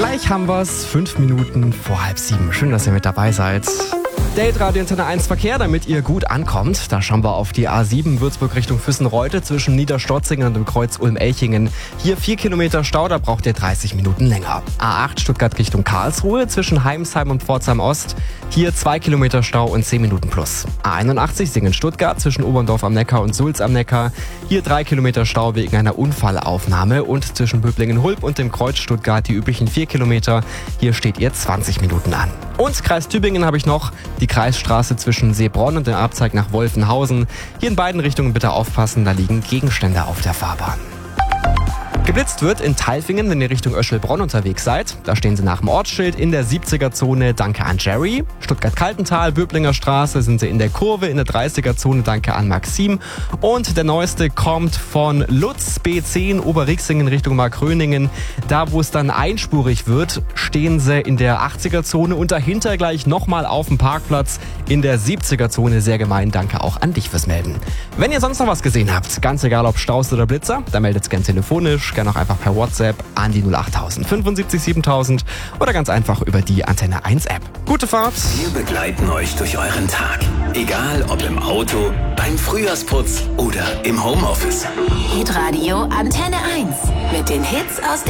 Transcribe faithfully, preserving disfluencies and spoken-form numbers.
Gleich haben wir's, fünf Minuten vor halb sieben. Schön, dass ihr mit dabei seid. Date Radio Antenne eins Verkehr, damit ihr gut ankommt. Da schauen wir auf die A sieben Würzburg Richtung Füssen-Reutte zwischen Niederstotzingen und dem Kreuz Ulm-Elchingen. Hier vier Kilometer Stau, da braucht ihr dreißig Minuten länger. A acht Stuttgart Richtung Karlsruhe zwischen Heimsheim und Pforzheim Ost. Hier zwei Kilometer Stau und zehn Minuten plus. A einundachtzig Singen-Stuttgart zwischen Oberndorf am Neckar und Sulz am Neckar. Hier drei Kilometer Stau wegen einer Unfallaufnahme. Und zwischen Böblingen-Hulb und dem Kreuz Stuttgart die üblichen vier Kilometer. Hier steht ihr zwanzig Minuten an. Und Kreis Tübingen habe ich noch. Die Kreisstraße zwischen Seebronn und dem Abzweig nach Wolfenhausen. Hier in beiden Richtungen bitte aufpassen, da liegen Gegenstände auf der Fahrbahn. Geblitzt wird in Tailfingen, wenn ihr Richtung Öschelbronn unterwegs seid. Da stehen sie nach dem Ortsschild in der siebziger-Zone, danke an Jerry. Stuttgart-Kaltental, Böblinger Straße sind sie in der Kurve, in der dreißiger-Zone, danke an Maxim. Und der neueste kommt von Lutz, B zehn, Oberrixingen Richtung Markgröningen. Da, wo es dann einspurig wird, stehen sie in der achtziger-Zone und dahinter gleich nochmal auf dem Parkplatz in der siebziger-Zone. Sehr gemein, danke auch an dich fürs Melden. Wenn ihr sonst noch was gesehen habt, ganz egal ob Staus oder Blitzer, dann meldet's gern telefonisch, gerne auch einfach per WhatsApp an die null achttausend fünfundsiebzig siebentausend oder ganz einfach über die Antenne eins App. Gute Fahrt! Wir begleiten euch durch euren Tag. Egal ob im Auto, beim Frühjahrsputz oder im Homeoffice. Hitradio Antenne eins mit den Hits aus der